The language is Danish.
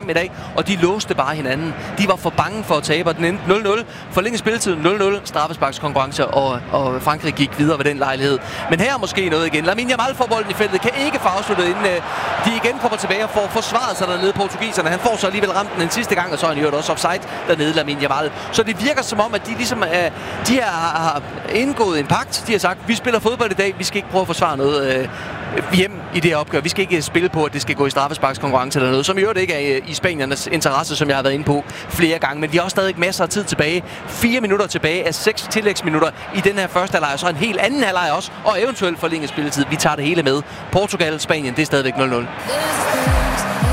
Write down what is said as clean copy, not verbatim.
kamp i dag, og de låste bare hinanden. De var for bange for at tabe, og den endte 0-0. Forlænget spilletid 0-0, straffesparkskonkurrence, og Frankrig gik videre ved den lejlighed. Men her er måske noget igen. Lamine Yamal får bolden i feltet, kan ikke få afsluttet, inden de igen kommer tilbage og får forsvaret sig dernede, portugiserne. Han får så alligevel ramt den sidste gang, og så er han jo også offside dernede, Lamine Yamal. Så det virker som om, at de ligesom de har indgået en pagt. De har sagt, vi spiller fodbold i dag, vi skal ikke prøve at forsvare noget hjem i det her opgør. Vi skal ikke spille på, at det skal gå i straffesparkskonkurrence eller noget, som i øvrigt ikke er i spaniernes interesse, som jeg har været inde på flere gange. Men vi har også stadig masser af tid tilbage. 4 minutter tilbage af 6 tillægsminutter i den her første halvleg, og så en helt anden halvleg også, og eventuelt forlænget spilletid. Vi tager det hele med. Portugal, Spanien, det er stadigvæk 0-0.